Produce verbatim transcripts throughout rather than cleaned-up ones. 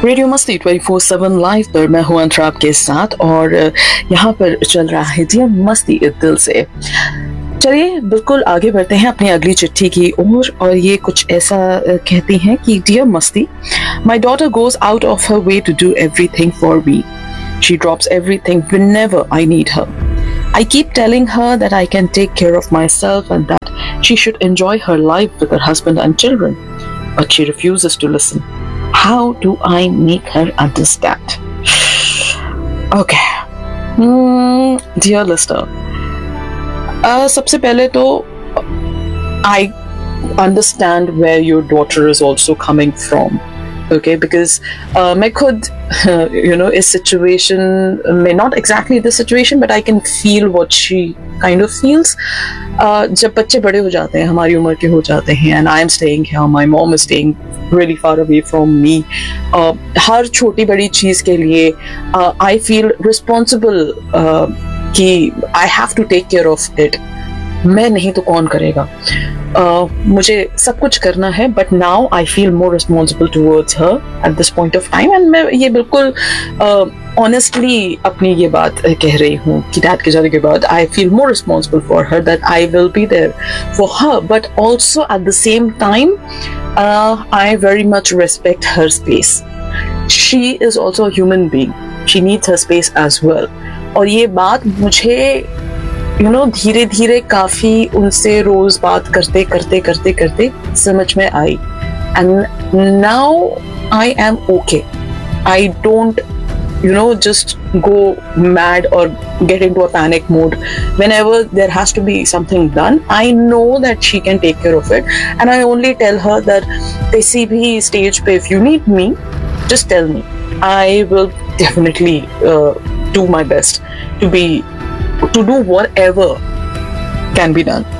Radio मस्ती twenty four seven live पर मैं हूं अंतरा आपके साथ और यहाँ पर चल रहा है डियर मस्ती दिल से। चलिए बिल्कुल आगे बढ़ते हैं अपनी अगली चिट्ठी की ओर और ये कुछ ऐसा कहती हैं कि डियर मस्ती, my daughter goes out of her way to do everything for me. She drops everything whenever I need her. I keep telling her that I can take care of myself and that she should enjoy her life with her husband and children, but she refuses to listen. How do I make her understand? Okay, hmm, dear listener, uh, सबसे पहले तो I understand where your daughter is also coming from. Okay, because uh, मैं खुद uh, you know इस situation में, not exactly this situation, but I can feel what she kind of feels. uh, जब बच्चे बड़े हो जाते हैं, हमारी उम्र के हो जाते हैं, and I am staying here, my mom is staying really far away from me. uh, हर छोटी बड़ी चीज के लिए uh, I feel responsible uh, कि I have to take care of it. मैं नहीं तो कौन करेगा? uh, मुझे सब कुछ करना है, but now I feel more responsible towards her at this point of time. And मैं ये बिल्कुल ऑनेस्टली uh, अपनी ये बात कह रही हूँ कि डैड के जाने के बाद I feel more responsible for her, that I will be there for her, but also at the same time I very much respect her space. She is also human being, she needs her space as well. और ये बात मुझे you know धीरे धीरे काफी उनसे रोज बात करते करते करते करते समझ में आई। And now I am okay. I don't you know just go mad or get into a panic mode whenever there has to be something done. I know that she can take care of it, and I only tell her that kisi bhi stage pe if you need me, just tell me. I will definitely uh, do my best to be to do whatever can be done.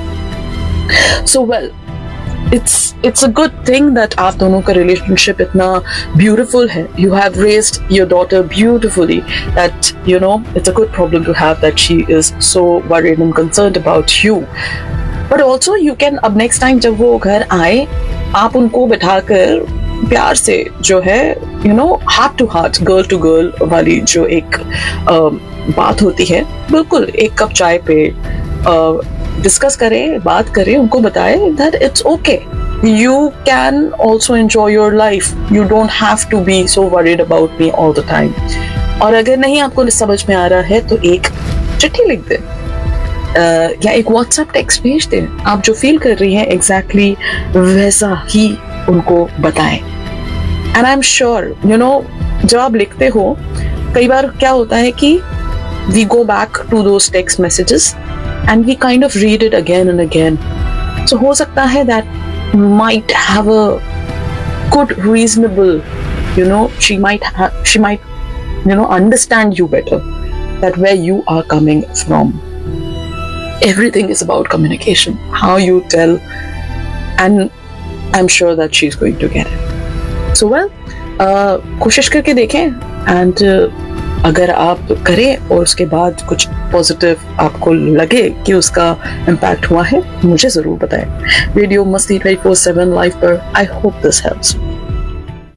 So well, it's it's a good thing that आप दोनों का relationship इतना beautiful है. You have raised your daughter beautifully. That you know it's a good problem to have, that she is so worried and concerned about you. But also you can, अब next time जब वो घर आए, आप उनको बिठाकर प्यार से जो है you know heart to heart, girl to girl वाली जो एक uh, बात होती है, बिल्कुल एक कप चाय पे डिस्कस uh, करें, बात करें, उनको बताएं that it's okay. You can also enjoy your life. You don't have to be so worried about me all the time. और अगर नहीं आपको समझ में आ रहा है तो एक चिट्ठी लिख दें uh, या एक व्हाट्सएप टेक्स्ट भेज दें। आप जो फील कर रही हैं एग्जैक्टली वैसा ही उनको बताएं। And I am sure you know जब आप लिखते हो, कई बार क्या होता है कि we go back to those text messages and we kind of read it again and again. So हो सकता है that might have a good reasonable, you know, she might have, she might, you know, understand you better, that where you are coming from. Everything is about communication, how you tell, and I'm sure that she's going to get it. So well, uh, कोशिश करके देखें and uh, अगर आप करें और उसके बाद कुछ पॉजिटिव आपको लगे कि उसका इम्पैक्ट हुआ है, मुझे जरूर बताएं। रेडियो मस्ती ट्वेंटी फोर सेवन लाइव पर। I hope this helps.